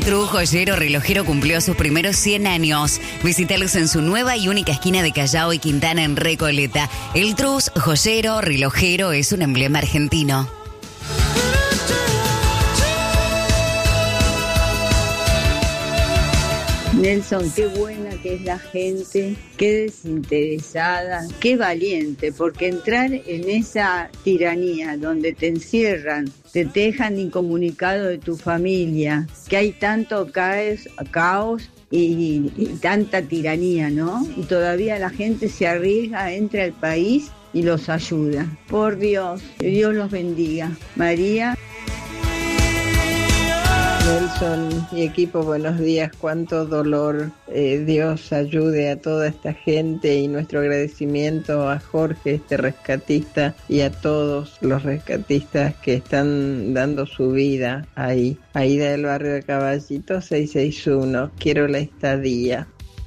True Joyero Relojero cumplió sus primeros 100 años. Visítalos en su nueva y única esquina de Callao y Quintana en Recoleta. El True Joyero Relojero es un emblema argentino. Nelson, qué buena que es la gente, qué desinteresada, qué valiente, porque entrar en esa tiranía donde te encierran, te dejan incomunicado de tu familia, que hay tanto caos y tanta tiranía, ¿no? Y todavía la gente se arriesga, entra al país y los ayuda. Por Dios, que Dios los bendiga. María. Nelson y equipo, buenos días. Cuánto dolor. Dios ayude a toda esta gente y nuestro agradecimiento a Jorge, este rescatista, y a todos los rescatistas que están dando su vida ahí. Aida del barrio de Caballito 661. Quiero la estadía.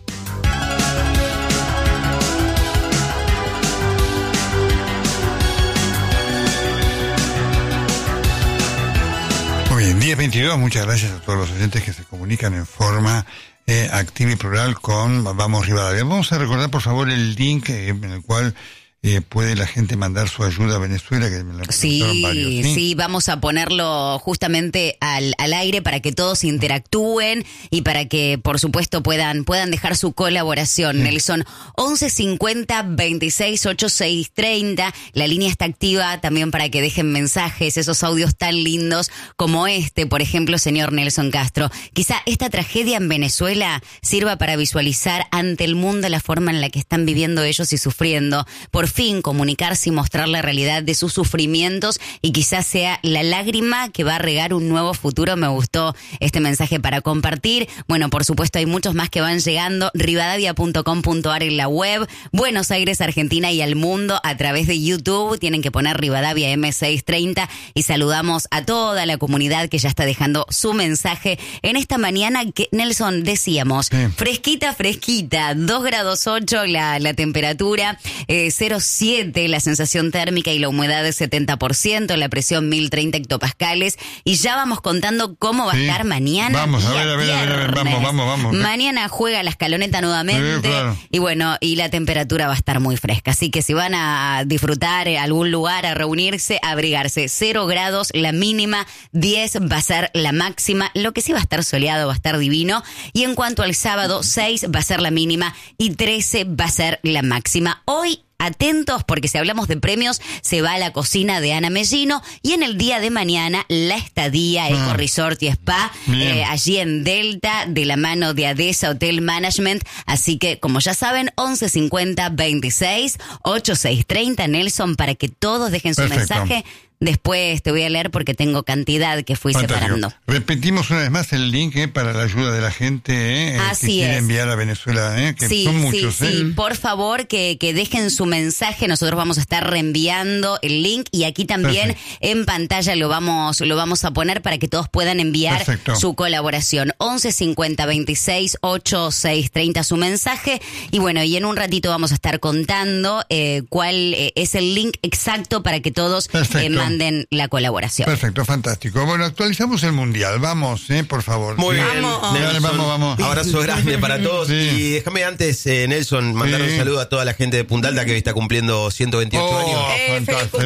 Muy bien, 10:22, muchas gracias a todos los oyentes que se comunican en forma activa y plural con Vamos Rivadavia. Vamos a recordar, por favor, el link en el cual puede la gente mandar su ayuda a Venezuela, que me lo preguntaron varios. Sí, vamos a ponerlo justamente al aire para que todos interactúen y para que, por supuesto, puedan dejar su colaboración. Nelson, 1150 26 86 30. La línea está activa también para que dejen mensajes, esos audios tan lindos como este, por ejemplo, señor Nelson Castro. Quizá esta tragedia en Venezuela sirva para visualizar ante el mundo la forma en la que están viviendo ellos y sufriendo. Por fin, comunicarse y mostrar la realidad de sus sufrimientos y quizás sea la lágrima que va a regar un nuevo futuro. Me gustó este mensaje para compartir. Bueno, por supuesto hay muchos más que van llegando. Rivadavia.com.ar en la web. Buenos Aires, Argentina y al mundo a través de YouTube. Tienen que poner Rivadavia M630 y saludamos a toda la comunidad que ya está dejando su mensaje en esta mañana que, Nelson, decíamos, fresquita, 2 grados 8 la temperatura, 0,7 la sensación térmica y la humedad de 70%, la presión 1030 hectopascales, y ya vamos contando cómo va a estar mañana. Vamos, a ver, vamos. Mañana juega la Escaloneta nuevamente, claro. Y bueno, y la temperatura va a estar muy fresca, así que si van a disfrutar algún lugar, a reunirse, a abrigarse. 0 grados la mínima, 10 va a ser la máxima, lo que sí va a estar soleado, va a estar divino, y en cuanto al sábado, 6 va a ser la mínima y 13 va a ser la máxima. Hoy, atentos, porque si hablamos de premios, se va a la cocina de Ana Mellino, y en el día de mañana la estadía Eco Resort y Spa, allí en Delta, de la mano de ADESA Hotel Management. Así que, como ya saben, 1150 26 86 30, Nelson, para que todos dejen su mensaje. Después te voy a leer porque tengo cantidad que fui separando. Repetimos una vez más el link para la ayuda de la gente Así que quiere es. enviar a Venezuela, que son muchos. Sí, por favor que dejen su mensaje. Nosotros vamos a estar reenviando el link y aquí también en pantalla lo vamos a poner para que todos puedan enviar su colaboración. 1150 26 86 30 su mensaje, y bueno, y en un ratito vamos a estar contando cuál es el link exacto para que todos manden la colaboración. Perfecto, fantástico. Bueno, actualizamos el Mundial. Vamos, por favor. Muy bien. Vamos. Abrazo grande para todos. Y déjame antes, Nelson, mandar un saludo a toda la gente de Punta Alta que hoy está cumpliendo 128 años. Fantástico.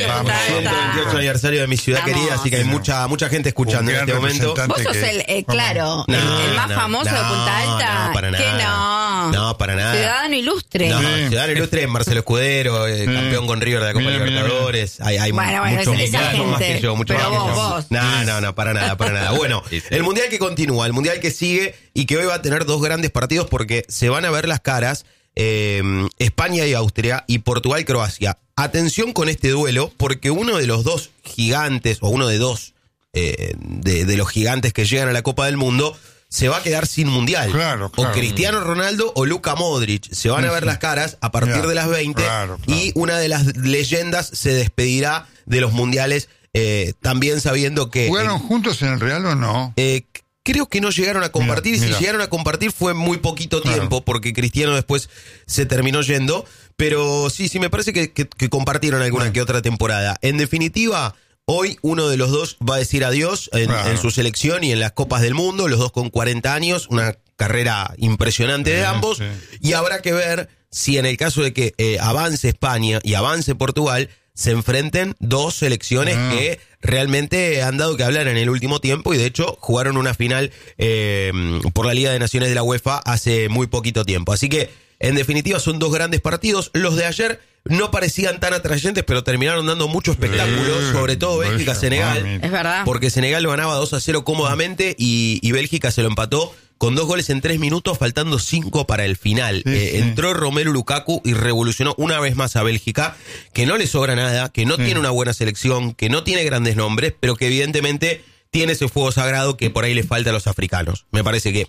128 aniversario de mi ciudad querida, así que hay mucha gente escuchando en este momento. Vos sos el más famoso de Punta Alta. No, para nada. No, para nada. Ciudadano ilustre. No, ciudadano ilustre, Marcelo Escudero, campeón con River de la Copa Libertadores. Hay mucho más que yo, mucho más que yo. No, para nada. Bueno, el Mundial que continúa, el Mundial que sigue y que hoy va a tener 2 grandes partidos porque se van a ver las caras, España y Austria y Portugal y Croacia. Atención con este duelo porque uno de los 2 gigantes, o uno de 2 de los gigantes que llegan a la Copa del Mundo, se va a quedar sin Mundial. Claro. O Cristiano Ronaldo o Luka Modric. Se van a ver las caras a partir de las 20 y una de las leyendas se despedirá de los Mundiales, también sabiendo que... ¿Jugaron juntos en el Real o no? Creo que no llegaron a compartir, y si llegaron a compartir fue muy poquito tiempo, porque Cristiano después se terminó yendo, pero sí, me parece que compartieron alguna que otra temporada. En definitiva, Hoy uno de los dos va a decir adiós en su selección y en las Copas del Mundo, los dos con 40 años, una carrera impresionante de ambos, y habrá que ver si en el caso de que avance España y avance Portugal, se enfrenten dos selecciones que realmente han dado que hablar en el último tiempo y de hecho jugaron una final por la Liga de Naciones de la UEFA hace muy poquito tiempo. Así que en definitiva son dos grandes partidos. Los de ayer no parecían tan atrayentes, pero terminaron dando mucho espectáculo, sobre todo Bélgica-Senegal. Es verdad. Porque Senegal lo ganaba 2-0 cómodamente y Bélgica se lo empató con 2 goles en 3 minutos, faltando 5 para el final. Entró Romelu Lukaku y revolucionó una vez más a Bélgica, que no le sobra nada, que no tiene una buena selección, que no tiene grandes nombres, pero que evidentemente tiene ese fuego sagrado que por ahí le falta a los africanos. Me parece que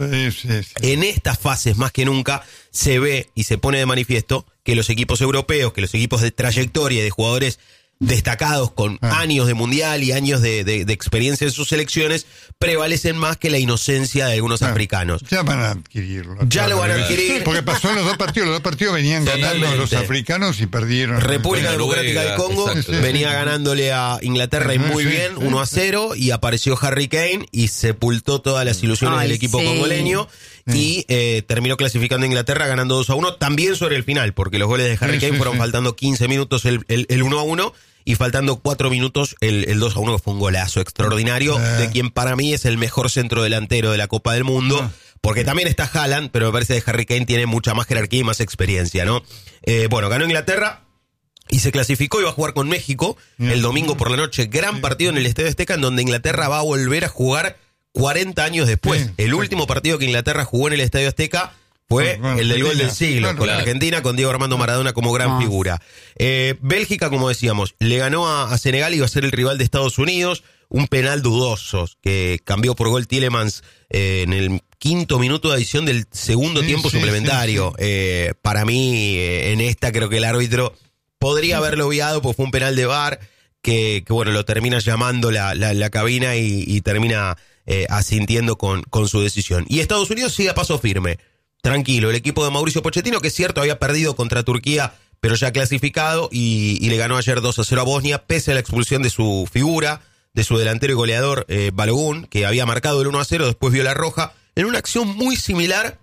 en estas fases más que nunca se ve y se pone de manifiesto que los equipos europeos, que los equipos de trayectoria y de jugadores destacados con años de mundial y años de experiencia en sus selecciones prevalecen más que la inocencia de algunos africanos. Ya van a adquirirlo. Ya lo van a adquirir. Porque pasó en los dos partidos venían ganando los africanos y perdieron. República Democrática del Congo venía ganándole a Inglaterra y muy bien, 1-0, y apareció Harry Kane y sepultó todas las ilusiones del equipo congoleño y terminó clasificando a Inglaterra ganando 2-1, también sobre el final, porque los goles de Harry Kane fueron faltando 15 minutos el 1-1 y faltando 4 minutos el 2-1, que fue un golazo extraordinario de quien para mí es el mejor centrodelantero de la Copa del Mundo, porque también está Haaland, pero me parece que Harry Kane tiene mucha más jerarquía y más experiencia, ¿no? Bueno, ganó Inglaterra y se clasificó y va a jugar con México el domingo por la noche. Gran partido en el Estadio Azteca, en donde Inglaterra va a volver a jugar 40 años después. El último partido que Inglaterra jugó en el Estadio Azteca fue el del gol del siglo, con la Argentina, con Diego Armando Maradona como gran figura. Bélgica, como decíamos, le ganó a Senegal y iba a ser el rival de Estados Unidos. Un penal dudoso que cambió por gol Tielemans en el 5º minuto de adición del segundo tiempo suplementario. Para mí, en esta creo que el árbitro podría haberlo obviado, porque fue un penal de VAR que bueno, lo termina llamando la cabina y termina asintiendo con su decisión. Y Estados Unidos sigue a paso firme. Tranquilo, el equipo de Mauricio Pochettino, que es cierto, había perdido contra Turquía, pero ya clasificado, y le ganó ayer 2-0 a Bosnia, pese a la expulsión de su figura, de su delantero y goleador, Balogun, que había marcado el 1-0, después vio la roja, en una acción muy similar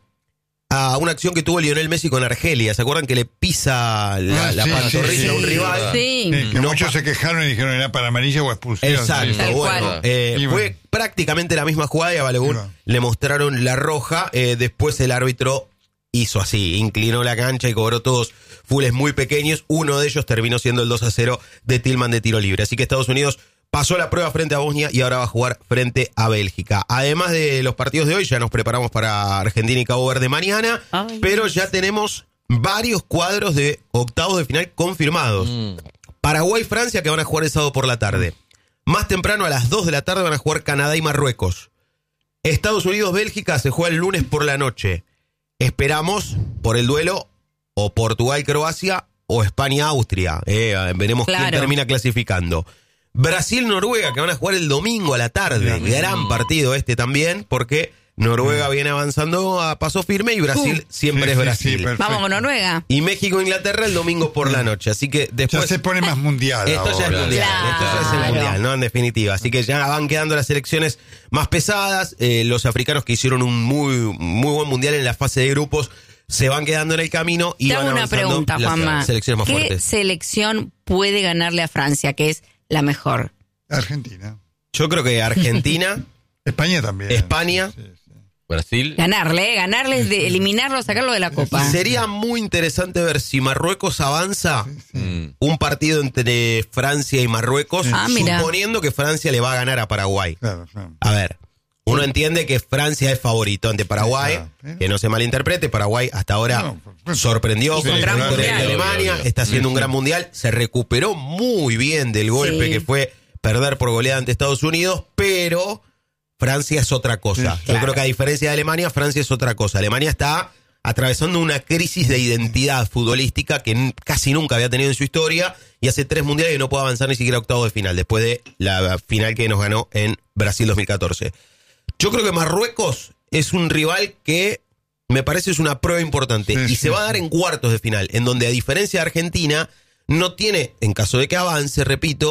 a una acción que tuvo Lionel Messi con Argelia. ¿Se acuerdan que le pisa la pantorrilla a un rival? Sí. Que muchos se quejaron y dijeron era para amarilla o expulsión. Exacto, bueno. Fue prácticamente la misma jugada y a Balogun le mostraron la roja. Después el árbitro hizo así, inclinó la cancha y cobró todos fules muy pequeños. Uno de ellos terminó siendo el 2-0 de Tillman de tiro libre. Así que Estados Unidos pasó la prueba frente a Bosnia y ahora va a jugar frente a Bélgica. Además de los partidos de hoy, ya nos preparamos para Argentina y Cabo Verde mañana, pero ya tenemos varios cuadros de octavos de final confirmados. Paraguay-Francia, que van a jugar el sábado por la tarde. Más temprano, a las 2 de la tarde, van a jugar Canadá y Marruecos. Estados Unidos-Bélgica se juega el lunes por la noche. Esperamos por el duelo o Portugal-Croacia o España-Austria. Veremos quién termina clasificando. Brasil-Noruega, que van a jugar el domingo a la tarde. Gran partido también, porque Noruega viene avanzando a paso firme y Brasil siempre es Brasil. Vamos con Noruega. Y México-Inglaterra el domingo por la noche. Así que después ya se pone más mundial. Esto ya es mundial. Esto ya es el mundial, ¿no? En definitiva. Así que ya van quedando las selecciones más pesadas. Los africanos que hicieron un muy buen mundial en la fase de grupos se van quedando en el camino y van avanzando una pregunta, Juanma. Las selecciones más ¿Qué fuertes. selección puede ganarle a Francia, que es la mejor? Argentina. Yo creo que Argentina. España también. España. Brasil. Ganarle, eliminarlo, sacarlo de la Copa. Sería muy interesante ver si Marruecos avanza un partido entre Francia y Marruecos, suponiendo que Francia le va a ganar a Paraguay. Claro. A ver, uno entiende que Francia es favorito ante Paraguay, que no se malinterprete. Paraguay hasta ahora sorprendió con la victoria de Alemania, está haciendo un gran mundial, se recuperó muy bien del golpe que fue perder por goleada ante Estados Unidos, pero Francia es otra cosa. Yo creo que a diferencia de Alemania, Francia es otra cosa. Alemania está atravesando una crisis de identidad futbolística que casi nunca había tenido en su historia, y hace 3 mundiales y no puede avanzar ni siquiera a octavos de final, después de la final que nos ganó en Brasil 2014. Yo creo que Marruecos es un rival que me parece es una prueba importante y se va a dar en cuartos de final, en donde a diferencia de Argentina no tiene, en caso de que avance, repito,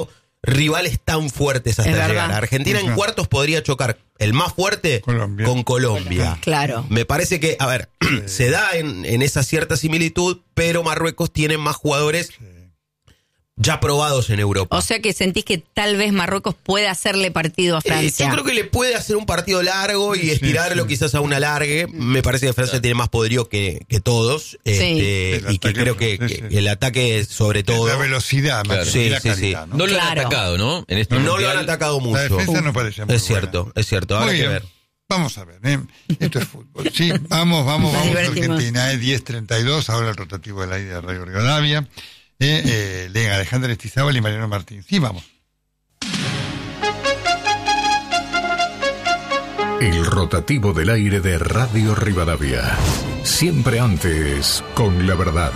rivales tan fuertes hasta llegar. Argentina en cuartos podría chocar el más fuerte con Colombia. Claro. Me parece que, a ver, se da en esa cierta similitud, pero Marruecos tiene más jugadores ya probados en Europa. O sea que sentís que tal vez Marruecos puede hacerle partido a Francia. Yo creo que le puede hacer un partido largo y estirarlo quizás a un alargue. Me parece que Francia tiene más poderío que todos. Y que creo que el ataque sobre todo... La velocidad, más sí. ¿no? No lo han atacado, ¿no? En este no lo han atacado mucho. La defensa no parece muy buena. Es cierto. Habrá que ver. Vamos a ver, esto es fútbol. Sí, vamos Argentina, 10:32, ahora el rotativo del aire de Radio Rivadavia. Leen Alejandra Estizábal y Mariano Martín. Sí, vamos. El rotativo del aire de Radio Rivadavia. Siempre antes, con la verdad.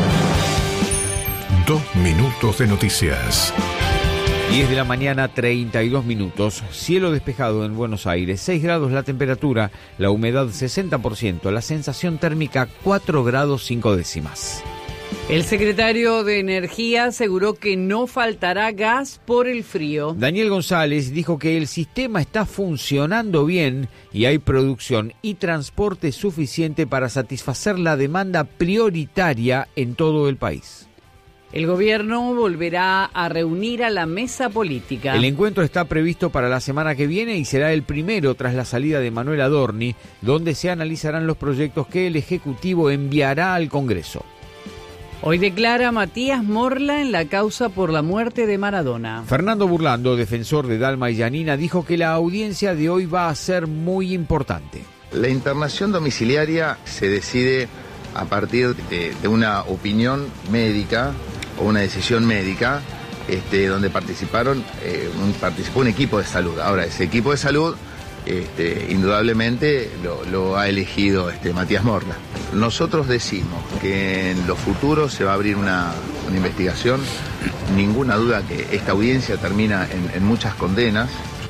2 minutos de noticias. 10 de la mañana, 32 minutos. Cielo despejado en Buenos Aires. 6 grados la temperatura, la humedad 60%, la sensación térmica 4 grados 5 décimas. El secretario de Energía aseguró que no faltará gas por el frío. Daniel González dijo que el sistema está funcionando bien y hay producción y transporte suficiente para satisfacer la demanda prioritaria en todo el país. El gobierno volverá a reunir a la mesa política. El encuentro está previsto para la semana que viene y será el primero tras la salida de Manuel Adorni, donde se analizarán los proyectos que el Ejecutivo enviará al Congreso. Hoy declara Matías Morla en la causa por la muerte de Maradona. Fernando Burlando, defensor de Dalma y Yanina, dijo que la audiencia de hoy va a ser muy importante. La internación domiciliaria se decide a partir de una opinión médica o una decisión médica donde participó un equipo de salud. Ahora, ese equipo de salud indudablemente lo ha elegido Matías Morla. Nosotros decimos que en lo futuro se va a abrir una investigación. Ninguna duda que esta audiencia termina en muchas condenas.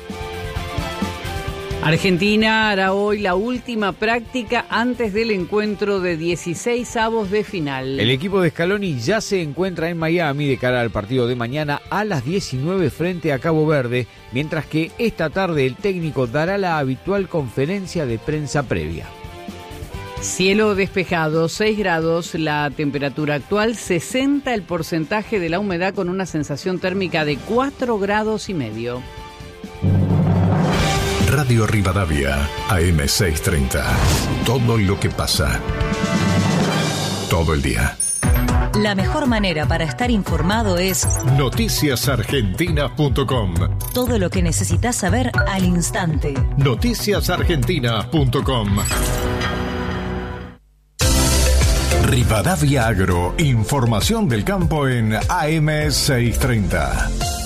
Argentina hará hoy la última práctica antes del encuentro de 16avos de final. El equipo de Scaloni ya se encuentra en Miami de cara al partido de mañana a las 19 frente a Cabo Verde, mientras que esta tarde el técnico dará la habitual conferencia de prensa previa. Cielo despejado, 6 grados, la temperatura actual, 60 el porcentaje de la humedad con una sensación térmica de 4 grados y medio. Radio Rivadavia, AM630. Todo lo que pasa. Todo el día. La mejor manera para estar informado es noticiasargentina.com. Todo lo que necesitas saber al instante. Noticiasargentina.com. Rivadavia Agro, información del campo en AM630.